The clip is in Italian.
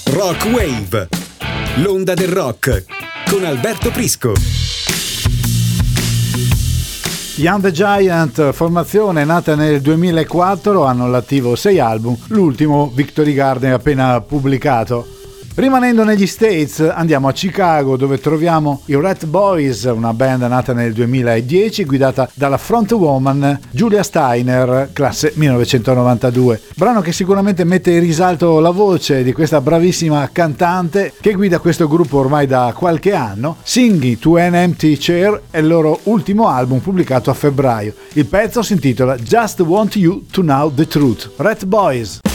Rock Wave, l'onda del rock, con Alberto Prisco. Young the Giant, formazione nata nel 2004, hanno all'attivo 6 album, l'ultimo Victory Garden appena pubblicato. Rimanendo negli States andiamo a Chicago, dove troviamo i Rat Boys, una band nata nel 2010 guidata dalla frontwoman Julia Steiner, classe 1992. Brano che sicuramente mette in risalto la voce di questa bravissima cantante che guida questo gruppo ormai da qualche anno. Singing to an Empty Chair è il loro ultimo album pubblicato a febbraio. Il pezzo si intitola Just Want You to Know the Truth. Rat Boys.